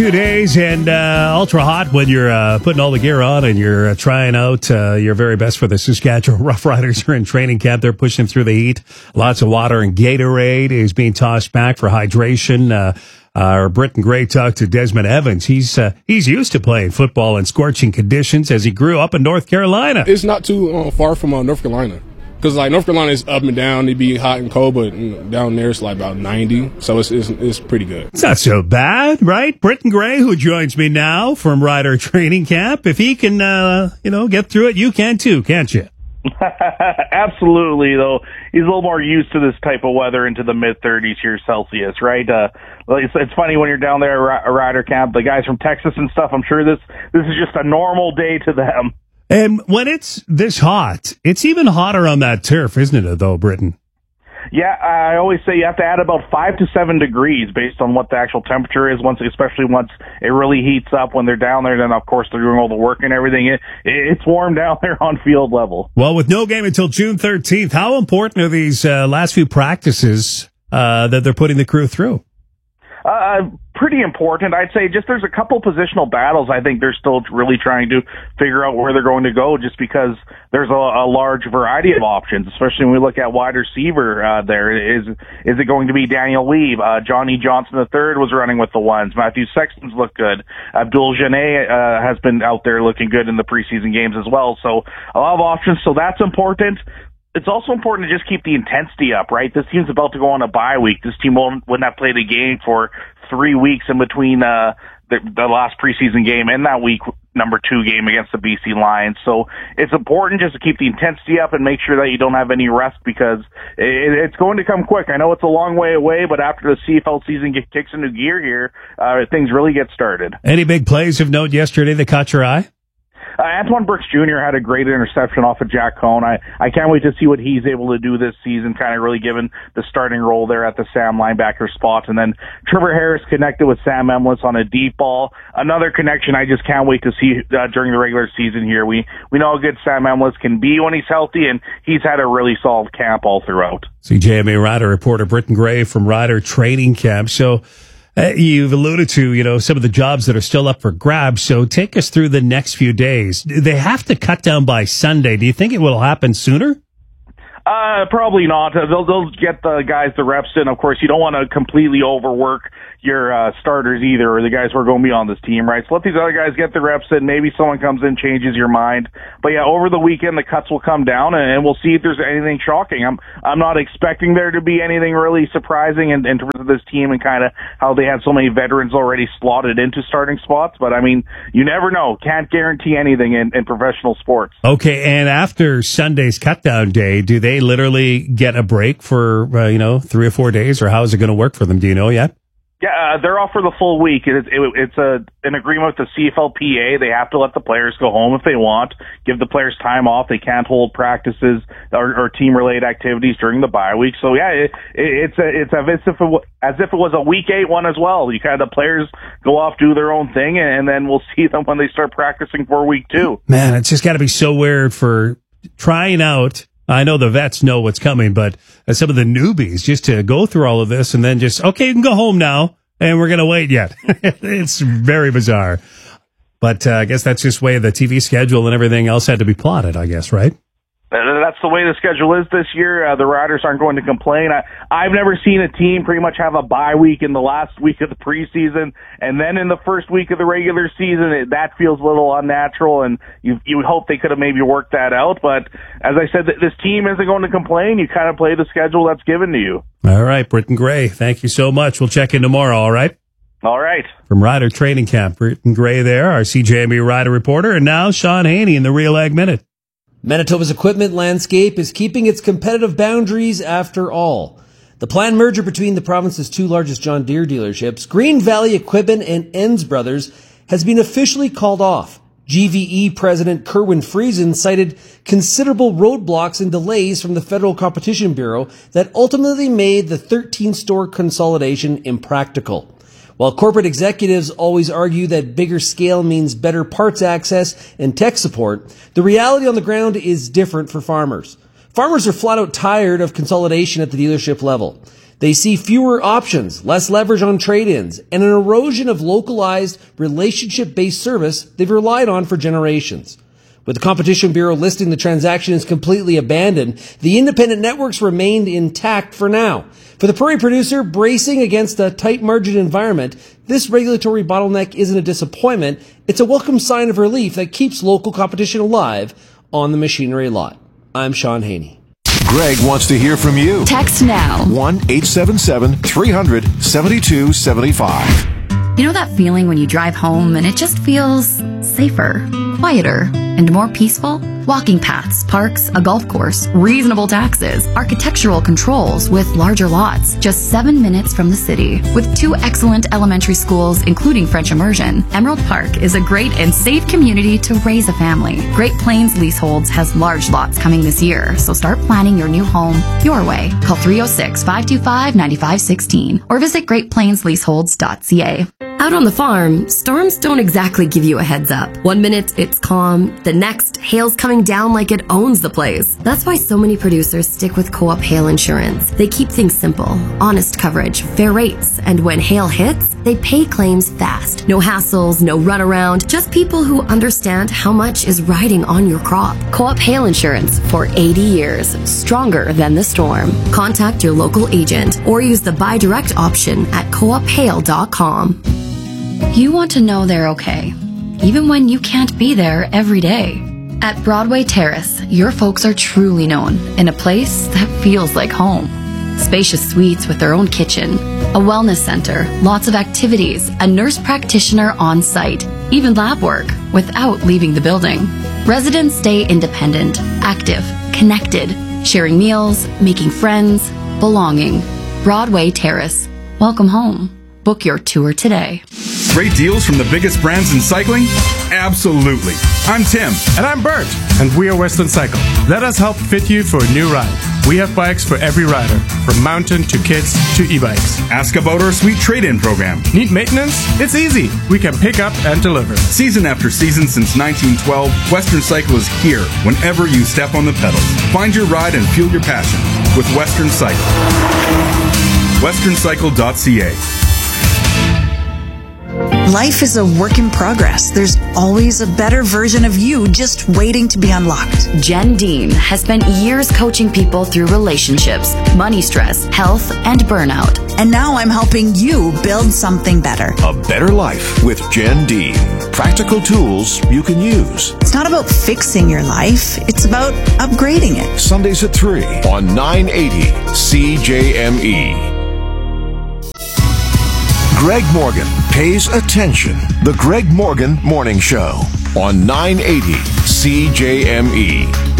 2 days and ultra hot when you're putting all the gear on and you're trying out your very best for the Saskatchewan Roughriders. Are in training camp. They're pushing through the heat. Lots of water, and Gatorade is being tossed back for hydration. Our Britton Gray talked to Desmond Evans. He's used to playing football in scorching conditions as he grew up in North Carolina. It's not too far from North Carolina. Because, North Carolina is up and down. It'd be hot and cold, but down there it's about 90. So it's pretty good. It's not so bad, right? Britton Gray, who joins me now from Rider Training Camp. If he can, get through it, you can too, can't you? Absolutely, though. He's a little more used to this type of weather into the mid-30s here Celsius, right? It's funny when you're down there at Rider Camp, the guys from Texas and stuff, I'm sure this is just a normal day to them. And when it's this hot, it's even hotter on that turf, isn't it, though, Britton? Yeah, I always say you have to add about 5 to 7 degrees based on what the actual temperature is, especially once it really heats up when they're down there. Then, of course, they're doing all the work and everything. It's warm down there on field level. Well, with no game until June 13th, how important are these last few practices that they're putting the crew through? Pretty important. I'd say just there's a couple positional battles I think they're still really trying to figure out where they're going to go, just because there's a large variety of options, especially when we look at wide receiver there. Is it going to be Daniel Weave? Johnny Johnson III was running with the ones. Matthew Sexton's look good. Abdul Janet has been out there looking good in the preseason games as well. So a lot of options. So that's important. It's also important to just keep the intensity up, right? This team's about to go on a bye week. This team wouldn't have played a game for 3 weeks in between the last preseason game and that week number 2 game against the BC Lions. So it's important just to keep the intensity up and make sure that you don't have any rest, because it's going to come quick. I know it's a long way away, but after the CFL season kicks into gear here, things really get started. Any big plays of note yesterday that caught your eye? Antoine Brooks Jr. had a great interception off of Jack Cohn. I can't wait to see what he's able to do this season, kind of really given the starting role there at the Sam linebacker spot. And then Trevor Harris connected with Sam Emlis on a deep ball. Another connection I just can't wait to see during the regular season here. We know how good Sam Emlis can be when he's healthy, and he's had a really solid camp all throughout. CJMA Rider reporter Britton Gray from Rider Training Camp. So you've alluded to, some of the jobs that are still up for grabs. So take us through the next few days. They have to cut down by Sunday. Do you think it will happen sooner? Probably not. They'll get the guys the reps in. Of course, you don't want to completely overwork your starters either, or the guys who are going to be on this team, right? So let these other guys get the reps in. Maybe someone comes in, changes your mind. But yeah, over the weekend, the cuts will come down, and we'll see if there's anything shocking. I'm not expecting there to be anything really surprising in terms of this team and kind of how they had so many veterans already slotted into starting spots. But I mean, you never know. Can't guarantee anything in professional sports. Okay, and after Sunday's cutdown day, do they literally get a break for 3 or 4 days, or how is it going to work for them? Do you know yet? Yeah, they're off for the full week. It's an agreement with the CFLPA. They have to let the players go home if they want, give the players time off. They can't hold practices or team-related activities during the bye week. So yeah, it's as if it was a week 8 one as well. You kind of, the players go off, do their own thing, and then we'll see them when they start practicing for week 2. Man, it's just got to be so weird for trying out. I know the vets know what's coming, but some of the newbies, just to go through all of this and then just, okay, you can go home now, and we're going to wait yet. It's very bizarre. But I guess that's just the way the TV schedule and everything else had to be plotted, I guess, right? That's the way the schedule is this year. The Riders aren't going to complain. I've never seen a team pretty much have a bye week in the last week of the preseason, and then in the first week of the regular season. That feels a little unnatural, and you would hope they could have maybe worked that out. But as I said, this team isn't going to complain. You kind of play the schedule that's given to you. All right, Britton Gray, thank you so much. We'll check in tomorrow, all right? All right. From Rider Training Camp, Britton Gray there, our CJME Rider reporter, and now Sean Haney in the Real Ag Minute. Manitoba's equipment landscape is keeping its competitive boundaries after all. The planned merger between the province's 2 largest John Deere dealerships, Green Valley Equipment and Enns Brothers, has been officially called off. GVE President Kerwin Friesen cited considerable roadblocks and delays from the Federal Competition Bureau that ultimately made the 13-store consolidation impractical. While corporate executives always argue that bigger scale means better parts access and tech support, the reality on the ground is different for farmers. Farmers are flat out tired of consolidation at the dealership level. They see fewer options, less leverage on trade-ins, and an erosion of localized, relationship-based service they've relied on for generations. With the Competition Bureau listing the transaction as completely abandoned, the independent networks remained intact for now. For the prairie producer bracing against a tight margin environment, this regulatory bottleneck isn't a disappointment. It's a welcome sign of relief that keeps local competition alive on the machinery lot. I'm Sean Haney. Greg wants to hear from you. Text now. 1-877-300-7275. You know that feeling when you drive home and it just feels safer, quieter, and more peaceful? Walking paths, parks, a golf course, reasonable taxes, architectural controls with larger lots, just 7 minutes from the city. With 2 excellent elementary schools, including French immersion, Emerald Park is a great and safe community to raise a family. Great Plains Leaseholds has large lots coming this year, so start planning your new home your way. Call 306-525-9516 or visit greatplainsleaseholds.ca. Out on the farm, storms don't exactly give you a heads up. 1 minute it's calm, the next hail's coming down like it owns the place. That's why so many producers stick with Co-op Hail Insurance. They keep things simple, honest coverage, fair rates, and when hail hits, they pay claims fast. No hassles, no runaround, just people who understand how much is riding on your crop. Co-op Hail Insurance for 80 years, stronger than the storm. Contact your local agent or use the buy direct option at coophail.com. You want to know they're okay, even when you can't be there every day. At Broadway Terrace, your folks are truly known in a place that feels like home. Spacious suites with their own kitchen, a wellness center, lots of activities, a nurse practitioner on site, even lab work without leaving the building. Residents stay independent, active, connected, sharing meals, making friends, belonging. Broadway Terrace. Welcome home. Book your tour today. Great deals from the biggest brands in cycling? Absolutely. I'm Tim. And I'm Bert. And we are Western Cycle. Let us help fit you for a new ride. We have bikes for every rider, from mountain to kids to e-bikes. Ask about our sweet trade-in program. Need maintenance? It's easy. We can pick up and deliver. Season after season since 1912, Western Cycle is here whenever you step on the pedals. Find your ride and fuel your passion with Western Cycle. westerncycle.ca. Life is a work in progress. There's always a better version of you just waiting to be unlocked. Jen Dean has spent years coaching people through relationships, money stress, health, and burnout. And now I'm helping you build something better. A better life with Jen Dean. Practical tools you can use. It's not about fixing your life. It's about upgrading it. Sundays at 3 on 980 CJME. Greg Morgan pays attention. The Greg Morgan Morning Show on 980 CJME.